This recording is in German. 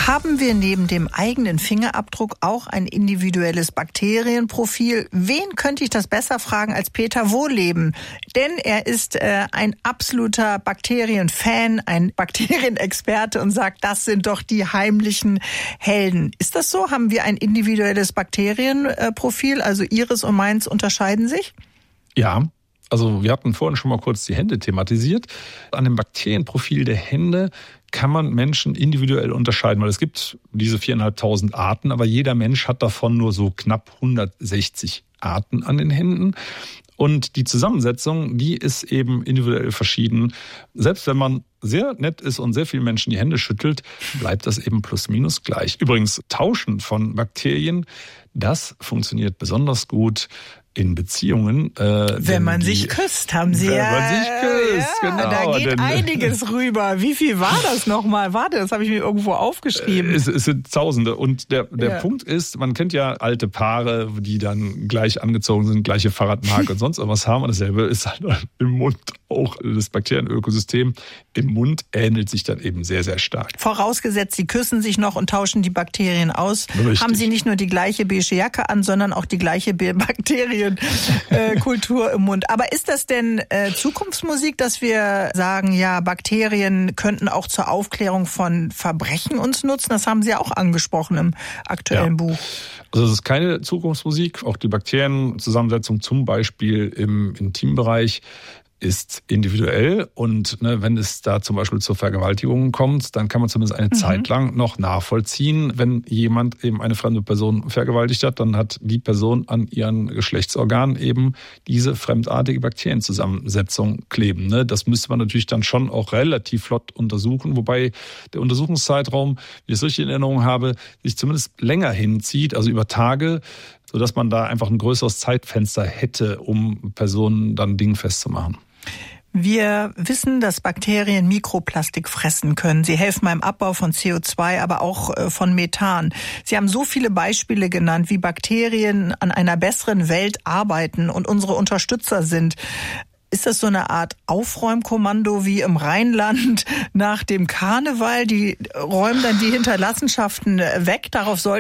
Haben wir neben dem eigenen Fingerabdruck auch ein individuelles Bakterienprofil? Wen könnte ich das besser fragen als Peter Wohlleben? Denn er ist ein absoluter Bakterienfan, ein Bakterienexperte und sagt, das sind doch die heimlichen Helden. Ist das so? Haben wir ein individuelles Bakterienprofil? Also Ihres und meins unterscheiden sich? Ja. Also wir hatten vorhin schon mal kurz die Hände thematisiert. An dem Bakterienprofil der Hände kann man Menschen individuell unterscheiden, weil es gibt diese 4.500 Arten, aber jeder Mensch hat davon nur so knapp 160 Arten an den Händen. Und die Zusammensetzung, die ist eben individuell verschieden. Selbst wenn man sehr nett ist und sehr vielen Menschen die Hände schüttelt, bleibt das eben plus minus gleich. Übrigens, Tauschen von Bakterien, das funktioniert besonders gut in Beziehungen. Wenn man sich küsst, haben Sie ja. Wenn man sich küsst, genau. Da geht einiges rüber. Wie viel war das nochmal? Warte, das habe ich mir irgendwo aufgeschrieben. Es sind Tausende. Und der Punkt ist, man kennt ja alte Paare, die dann gleich angezogen sind, gleiche Fahrradmarke und sonst irgendwas haben. Und dasselbe ist halt im Mund auch das Bakterienökosystem. Im Mund ähnelt sich dann eben sehr, sehr stark. Vorausgesetzt, Sie küssen sich noch und tauschen die Bakterien aus. Richtig. Haben Sie nicht nur die gleiche beige Jacke an, sondern auch die gleiche Bakterienkultur im Mund. Aber ist das denn Zukunftsmusik, dass wir sagen, ja, Bakterien könnten auch zur Aufklärung von Verbrechen uns nutzen? Das haben Sie ja auch angesprochen im aktuellen Buch. Also es ist keine Zukunftsmusik. Auch die Bakterienzusammensetzung zum Beispiel im Intimbereich ist individuell und wenn es da zum Beispiel zur Vergewaltigung kommt, dann kann man zumindest eine Zeit lang noch nachvollziehen, wenn jemand eben eine fremde Person vergewaltigt hat, dann hat die Person an ihren Geschlechtsorganen eben diese fremdartige Bakterienzusammensetzung kleben. Das müsste man natürlich dann schon auch relativ flott untersuchen, wobei der Untersuchungszeitraum, wie ich es richtig in Erinnerung habe, sich zumindest länger hinzieht, also über Tage, sodass man da einfach ein größeres Zeitfenster hätte, um Personen dann dingfest zu machen. Wir wissen, dass Bakterien Mikroplastik fressen können. Sie helfen beim Abbau von CO2, aber auch von Methan. Sie haben so viele Beispiele genannt, wie Bakterien an einer besseren Welt arbeiten und unsere Unterstützer sind. Ist das so eine Art Aufräumkommando wie im Rheinland nach dem Karneval? Die räumen dann die Hinterlassenschaften weg. Darauf sollten